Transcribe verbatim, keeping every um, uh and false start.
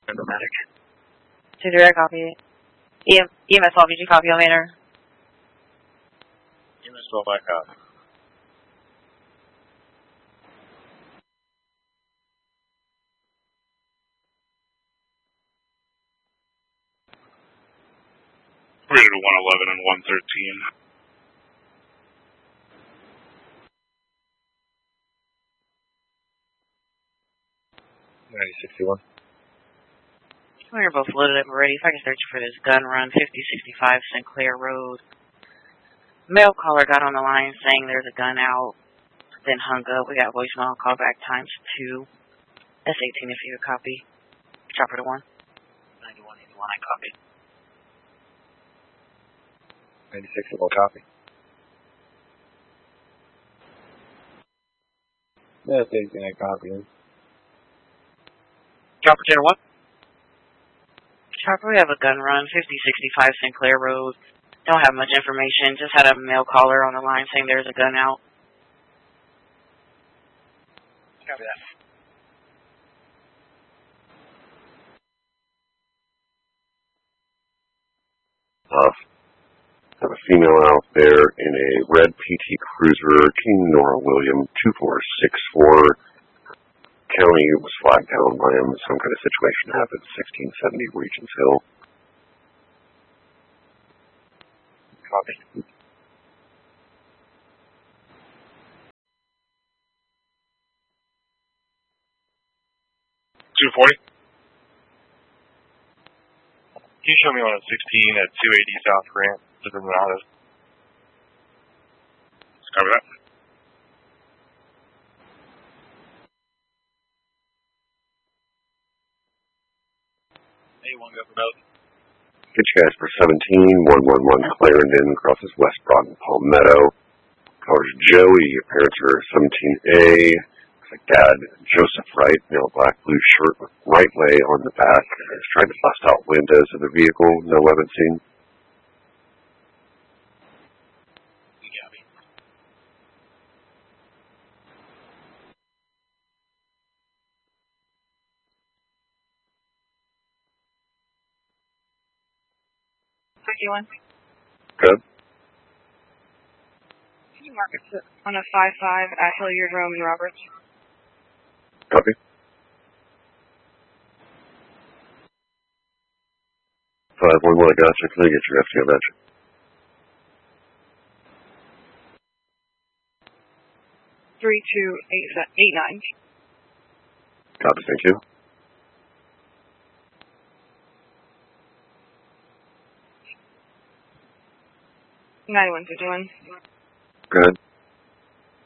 Emblematic. Two direct copy. E M S twelve, did you copy elevator? E M S twelve, I copy. We're to one eleven and one thirteen. ninety sixty-one. We're both loaded up and ready. If I can search for this gun run, fifty sixty-five Sinclair Road. Mail caller got on the line saying there's a gun out, then hung up. We got voicemail, callback times two. S eighteen if you could copy. Chopper to one. ninety-one eighty-one, I copy. ninety sixty-one, copy. S eighteen, I copy. Chopper ten one. Chopper, we have a gun run, fifty sixty-five Sinclair Road. Don't have much information. Just had a mail caller on the line saying there's a gun out. Copy that. Uh, have a female out there in a red P T Cruiser, King Nora William, two four six four. County was flagged down by him. Some kind of situation happened, sixteen seventy Regents Hill. Copy. two forty. Can you show me one at sixteen at two eighty South Grant, River Monadas? Copy that. eighty-one, go for both. Get you guys for seventeen, one one one Clarendon, crosses West Broad and Palmetto. Callers Joey, your parents are seventeen A. Looks like Dad, Joseph Wright, male black, blue shirt with right lay on the back. He's trying to bust out windows of the vehicle. No weapon seen. You got me. fifty-one. Good. Can you mark it on a five five at Hilliard Rome and Roberts? Copy. Five one one, I got you. Can I get your F T O badge? Three two eight eight nine. Copy, thank you. Ninety one fifty one. Go ahead.